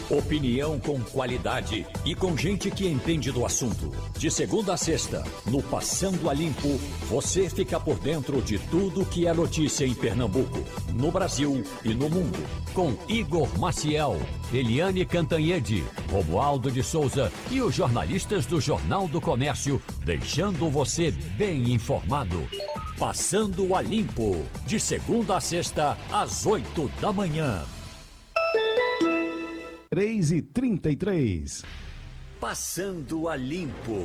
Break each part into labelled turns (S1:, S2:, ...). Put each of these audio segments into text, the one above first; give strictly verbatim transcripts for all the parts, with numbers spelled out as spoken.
S1: Opinião com qualidade e com gente que entende do assunto. De segunda a sexta, no Passando a Limpo, você fica por dentro de tudo que é notícia em Pernambuco, no Brasil e no mundo. Com Igor Maciel, Eliane Cantanhede, Romualdo de Souza e os jornalistas do Jornal do Comércio, deixando você bem informado. Passando a Limpo, de segunda a sexta, às oito da manhã.
S2: três e trinta e três.
S1: Passando a Limpo.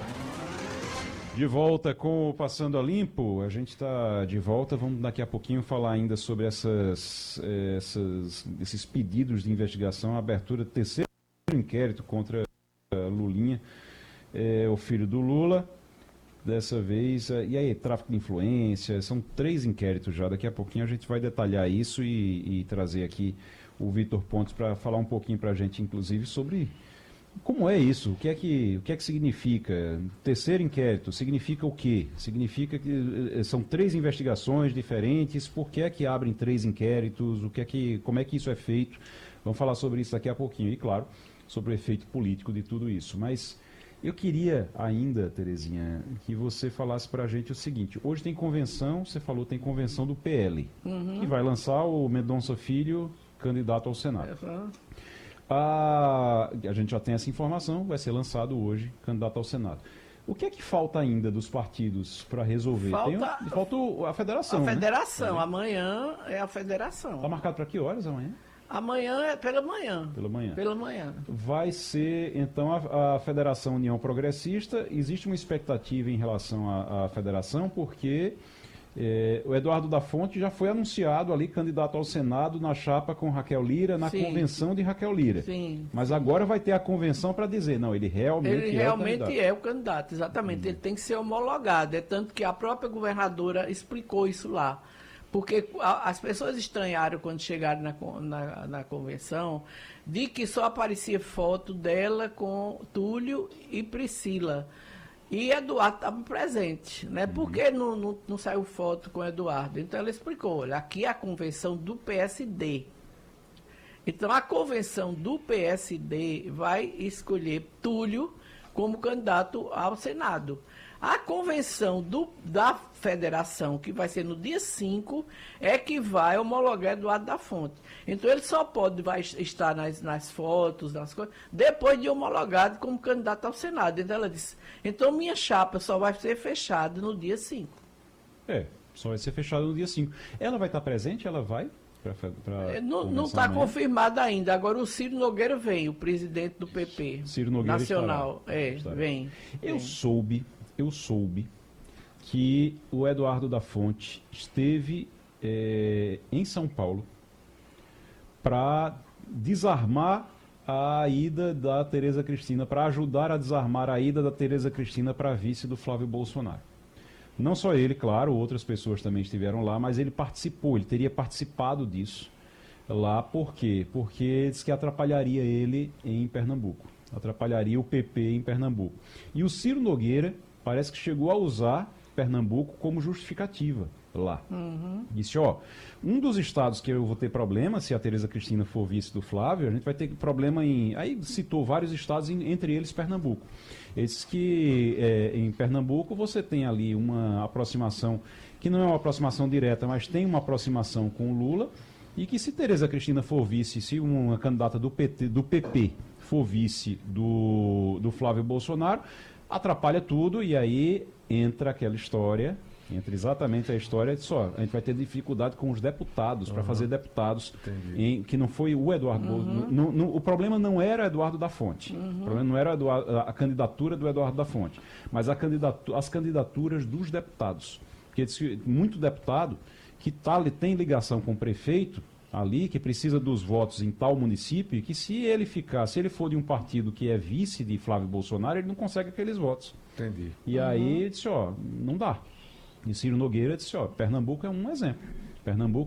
S3: De volta com o Passando a Limpo, a gente está de volta, vamos daqui a pouquinho falar ainda sobre essas, essas, esses pedidos de investigação, a abertura do terceiro inquérito contra Lulinha, é, o filho do Lula, dessa vez, e aí, tráfico de influência, são três inquéritos já, daqui a pouquinho a gente vai detalhar isso e, e trazer aqui o Vitor Pontes para falar um pouquinho para a gente, inclusive, sobre como é isso, o que é que, o que é que significa. Terceiro inquérito, significa o quê? Significa que são três investigações diferentes, por que é que abrem três inquéritos, o que é que, como é que isso é feito? Vamos falar sobre isso daqui a pouquinho, e claro, sobre o efeito político de tudo isso. Mas eu queria ainda, Terezinha, que você falasse para a gente o seguinte, hoje tem convenção, você falou, tem convenção do P L, uhum, que vai lançar o Mendonça Filho candidato ao Senado. Uhum. A, a gente já tem essa informação, vai ser lançado hoje, candidato ao Senado. O que é que falta ainda dos partidos para resolver?
S4: Falta,
S3: tem um, falta a federação.
S4: A federação,
S3: né?
S4: Amanhã é a federação.
S3: Está marcado para que horas amanhã?
S4: Amanhã é pela manhã.
S3: Pela manhã.
S4: Pela manhã.
S3: Vai ser, então, a, a Federação União Progressista. Existe uma expectativa em relação à, à federação, porque é, o Eduardo da Fonte já foi anunciado ali, candidato ao Senado, na chapa com Raquel Lira, na Sim. convenção de Raquel Lira. Sim. Mas agora vai ter a convenção para dizer, não, ele realmente
S4: ele
S3: é
S4: realmente
S3: o candidato.
S4: é o candidato, exatamente. Hum. Ele tem que ser homologado. É tanto que a própria governadora explicou isso lá. Porque as pessoas estranharam quando chegaram na, na, na convenção de que só aparecia foto dela com Túlio e Priscila. E Eduardo estava presente, né? Uhum. Por que não, não, não saiu foto com Eduardo? Então ela explicou, olha, aqui é a convenção do P S D. Então a convenção do P S D vai escolher Túlio como candidato ao Senado. A convenção do, da federação, que vai ser no dia cinco, é que vai homologar Eduardo da Fonte. Então ele só pode vai estar nas, nas fotos, nas coisas, depois de homologado como candidato ao Senado. Então ela disse, então minha chapa só vai ser fechada no dia cinco.
S3: É, só vai ser fechada no dia cinco. Ela vai estar presente? Ela vai? Pra, pra
S4: não está confirmado ainda. Agora o Ciro Nogueira vem, o presidente do P P.
S3: Ciro Nogueira
S4: Nacional.
S3: Estará.
S4: É,
S3: Estará.
S4: vem.
S3: Eu
S4: vem.
S3: soube, eu soube que o Eduardo da Fonte esteve é, em São Paulo para desarmar a ida da Tereza Cristina, para ajudar a desarmar a ida da Tereza Cristina para vice do Flávio Bolsonaro. Não só ele, claro, outras pessoas também estiveram lá, mas ele participou, ele teria participado disso lá. Por quê? Porque disse que atrapalharia ele em Pernambuco, atrapalharia o P P em Pernambuco. E o Ciro Nogueira parece que chegou a usar Pernambuco como justificativa lá. Uhum. Disse, ó, um dos estados que eu vou ter problema, se a Tereza Cristina for vice do Flávio, a gente vai ter problema em... Aí citou vários estados, entre eles Pernambuco. Ele disse que é, em Pernambuco você tem ali uma aproximação, que não é uma aproximação direta, mas tem uma aproximação com o Lula, e que se Tereza Cristina for vice, se uma candidata do, P T, do P P for vice do, do Flávio Bolsonaro, atrapalha tudo, e aí entra aquela história, entra exatamente a história de só, a gente vai ter dificuldade com os deputados, uhum, para fazer deputados, em, que não foi o Eduardo, uhum, no, no, o problema não era Eduardo da Fonte, uhum, o problema não era Eduardo, a candidatura do Eduardo da Fonte, mas a candidatu, as candidaturas dos deputados, porque muito deputado que tá, tem ligação com o prefeito ali, que precisa dos votos em tal município, e que se ele ficar, se ele for de um partido que é vice de Flávio Bolsonaro, ele não consegue aqueles votos.
S2: Entendi.
S3: E uhum, aí disse, ó, não dá. E Ciro Nogueira disse, ó, Pernambuco é um exemplo. Pernambuco